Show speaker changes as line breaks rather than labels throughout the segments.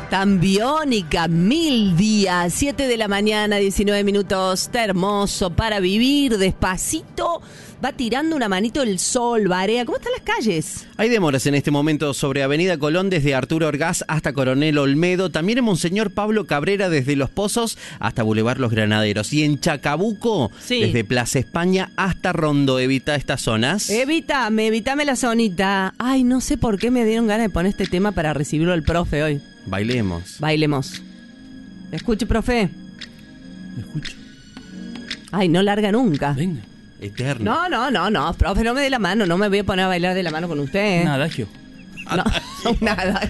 Tan biónica, 1000 días, 7 de la mañana, 19 minutos, está hermoso para vivir, despacito, va tirando una manito el sol, Barea. ¿Cómo están las calles?
Hay demoras en este momento sobre Avenida Colón desde Arturo Orgaz hasta Coronel Olmedo, también en Monseñor Pablo Cabrera desde Los Pozos hasta Boulevard Los Granaderos y en Chacabuco desde Plaza España hasta Rondo. Evita estas zonas.
Evítame la zonita. Ay, no sé por qué me dieron ganas de poner este tema para recibirlo el profe hoy. Bailemos. Escuche, profe.
Escucho.
Ay, no larga nunca.
Venga.
Eterno.
No, profe, no me dé la mano. No me voy a poner a bailar de la mano con usted.
Un adagio.
No, nada.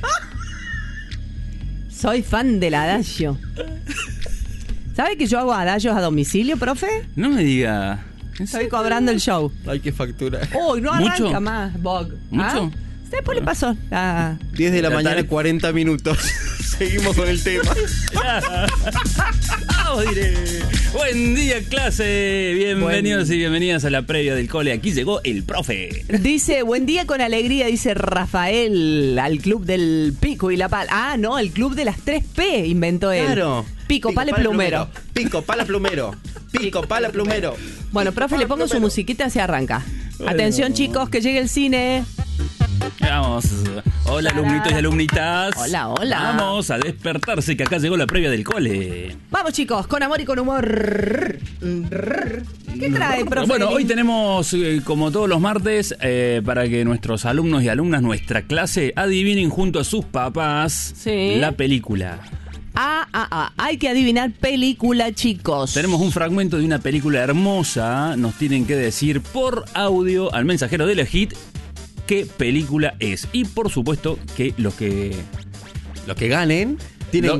Soy fan del adagio. ¿Sabe que yo hago adagios a domicilio, profe?
No me diga.
Estoy cobrando el show.
Hay que facturar.
Uy, no arranca
¿Mucho?
más, Bog.
¿Mucho?
Después le pasó.
10 de la mañana, 40 minutos. Seguimos con el tema.
Vamos, diré. Buen día, clase. Bienvenidos y bienvenidas a la previa del cole. Aquí llegó el profe.
Dice, buen día con alegría, dice Rafael, al club del pico y la pala. Ah, no, el club de las 3P inventó él.
Claro.
Pico, pala y plumero.
Pico, pala, plumero. Pico, pala, plumero.
Bueno, profe, le pongo su musiquita, se arranca.
Bueno.
Atención, chicos, que llegue el cine.
Vamos. Hola, alumnitos y alumnitas.
Hola.
Vamos a despertarse, que acá llegó la previa del cole.
Vamos, chicos, con amor y con humor. ¿Qué trae, profe?
Bueno, hoy tenemos, como todos los martes, para que nuestros alumnos y alumnas, nuestra clase, adivinen junto a sus papás la película.
Hay que adivinar película, chicos.
Tenemos un fragmento de una película hermosa. Nos tienen que decir por audio al mensajero de la HIT qué película es. Y por supuesto que los que
ganen tienen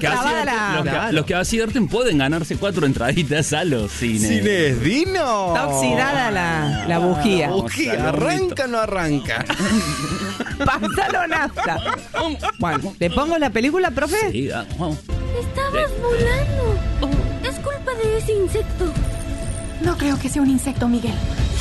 los que acierten pueden ganarse 4 entraditas a los cines.
Cines Dino.
Está oxidada la bujía.
Bujía, ¿arranca o no arranca?
Pásalo nafta. Bueno, ¿le pongo la película, profe?
Sí, vamos.
Estabas volando. Es culpa de ese insecto.
No creo que sea un insecto, Miguel.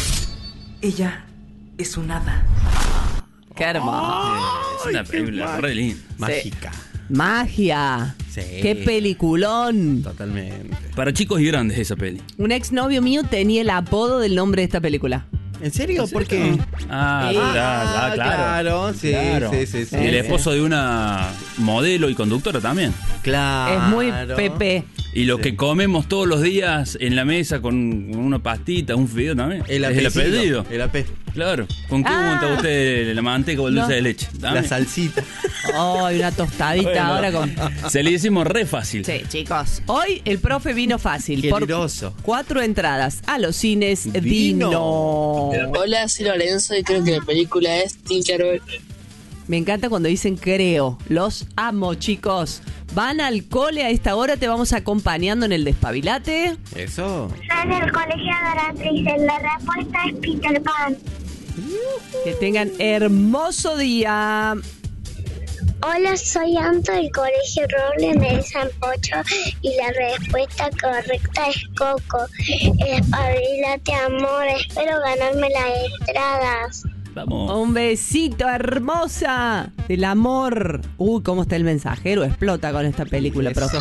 Ella es un hada.
Qué hermoso.
Es una película re linda.
Mágica.
Magia.
Sí.
Qué peliculón.
Totalmente.
Para chicos y grandes esa peli.
Un exnovio mío tenía el apodo del nombre de esta película.
¿En serio? ¿Por qué?
Claro.
Claro. Sí.
Y el esposo de una modelo y conductora también.
Claro.
Es muy Pepe.
Y lo que comemos todos los días en la mesa con una pastita, un fideo también. Es el apellido.
El AP.
Claro. ¿Con qué unta usted la manteca o el dulce de leche? ¿También?
La salsita.
Ay, una tostadita
Bueno,
ahora con...
Se le hicimos re fácil.
Sí, chicos. Hoy el profe vino fácil.
Generoso.
Por 4 entradas a los cines
Dino.
Dino.
Hola, soy Lorenzo y creo que la película es Tinkerbell.
Me encanta cuando dicen creo. Los amo, chicos. ¿Van al cole a esta hora? Te vamos acompañando en el despabilate.
Eso.
Soy del colegio Doratrices. La respuesta es Peter Pan.
Que tengan hermoso día.
Hola, soy Anto del colegio Robles de San Pocho y la respuesta correcta es Coco. Espabilate, amor. Espero ganarme las entradas.
Vamos.
Un besito, hermosa. Del amor. Uy, cómo está el mensajero. Explota con esta película, profe.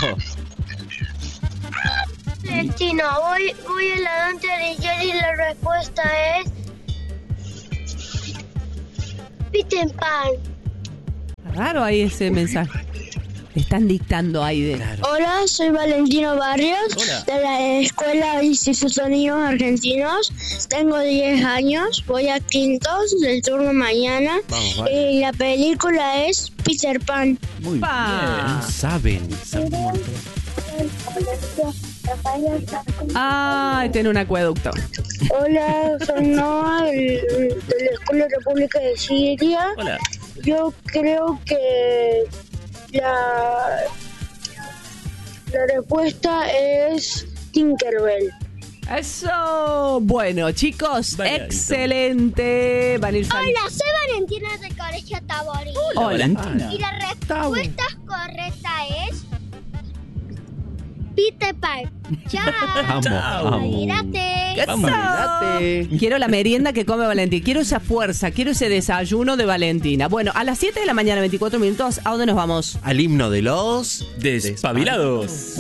Chino, voy a la danza de Jerry y la respuesta es Peter Pan.
Raro ahí ese mensaje. Le están dictando ahí de...
Claro.
Hola, soy Valentino Barrios.
Hola.
De la Escuela Instituto Unidos Argentinos. Tengo 10 años, voy a quintos del turno mañana.
Vamos.
Y la película es Peter Pan.
Muy
Pa.
Saben un montón.
Ay, tiene un acueducto.
Hola, soy Noah de la Escuela República de Siria.
Hola.
Yo creo que la respuesta es Tinkerbell.
Eso. Bueno, chicos,
Vaya,
excelente. Van a ir
Hola, soy Valentina del Colegio Tabori.
Hola.
Valentina.
Y la respuesta correcta es Peter Pan. Chao.
Mirate. Quiero la merienda que come Valentín. Quiero esa fuerza, quiero ese desayuno de Valentina. Bueno, a las 7 de la mañana, 24 minutos, ¿a dónde nos vamos?
Al himno de los
despabilados.